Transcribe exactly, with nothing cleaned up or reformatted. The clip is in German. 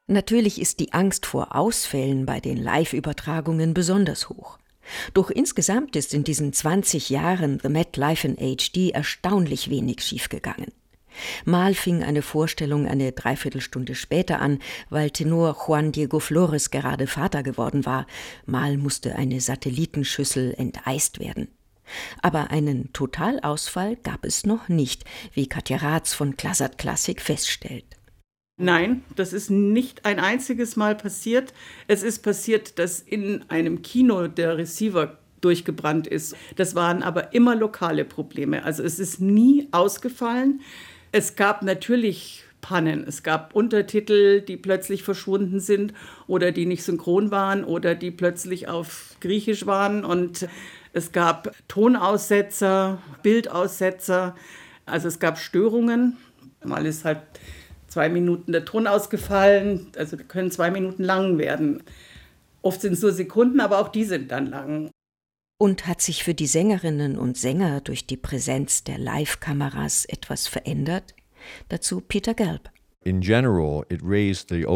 Natürlich ist die Angst vor Ausfällen bei den Live-Übertragungen besonders hoch. Doch insgesamt ist in diesen zwanzig Jahren The Met Live in H D erstaunlich wenig schiefgegangen. Mal fing eine Vorstellung eine Dreiviertelstunde später an, weil Tenor Juan Diego Flores gerade Vater geworden war. Mal musste eine Satellitenschüssel enteist werden. Aber einen Totalausfall gab es noch nicht, wie Katja Ratz von Klasat Klassik feststellt. Nein, das ist nicht ein einziges Mal passiert. Es ist passiert, dass in einem Kino der Receiver durchgebrannt ist. Das waren aber immer lokale Probleme. Also es ist nie ausgefallen. Es gab natürlich Pannen. Es gab Untertitel, die plötzlich verschwunden sind oder die nicht synchron waren oder die plötzlich auf Griechisch waren. Und es gab Tonaussetzer, Bildaussetzer. Also es gab Störungen. Mal ist halt zwei Minuten der Ton ausgefallen. Also die können zwei Minuten lang werden. Oft sind es nur Sekunden, aber auch die sind dann lang. Und hat sich für die Sängerinnen und Sänger durch die Präsenz der Live-Kameras etwas verändert? Dazu Peter Gelb. In general, it raised the